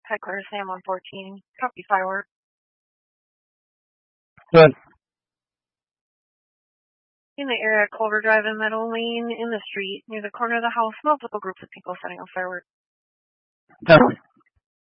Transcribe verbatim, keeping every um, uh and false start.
Heckler, Sam one fourteen. Copy firework. Good. In the area, Culver Drive and Meadow Lane in the street near the corner of the house, multiple groups of people setting off fireworks. Copy.